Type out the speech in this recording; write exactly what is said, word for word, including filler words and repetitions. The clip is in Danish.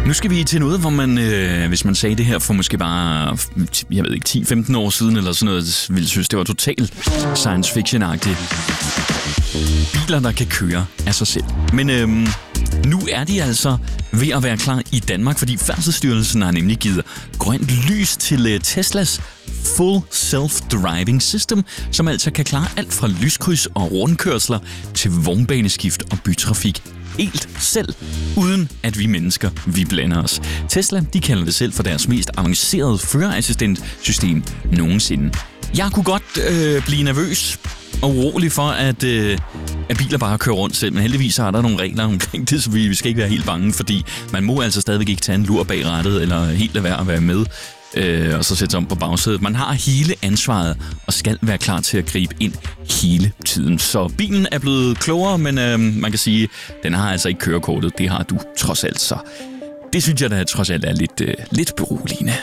Nu skal vi til noget, hvor man, øh, hvis man sagde det her for måske bare, jeg ved ikke, ti femten år siden eller sådan noget, ville synes, det var totalt science fiction-agtigt. Biler, der kan køre af sig selv. Men øhm, nu er de altså ved at være klar i Danmark, fordi Færdselsstyrelsen har nemlig givet grønt lys til øh, Teslas Full Self-Driving System, som altså kan klare alt fra lyskryds og rundkørsler til vognbaneskift og bytrafik helt selv, uden at vi mennesker, vi blander os. Tesla, de kalder det selv for deres mest avancerede førerassistentsystem nogensinde. Jeg kunne godt øh, blive nervøs og urolig for, at, øh, at biler bare kører rundt selv, men heldigvis er der nogle regler omkring det, så vi, vi skal ikke være helt bange, fordi man må altså stadigvæk ikke tage en lur bag rattet, eller helt lade være at være med, øh, og så sætte sig om på bagsædet. Man har hele ansvaret, og skal være klar til at gribe ind hele tiden. Så bilen er blevet klogere, men øh, man kan sige, den har altså ikke kørekortet. Det har du trods alt, så det synes jeg da trods alt er lidt, øh, lidt beroligende.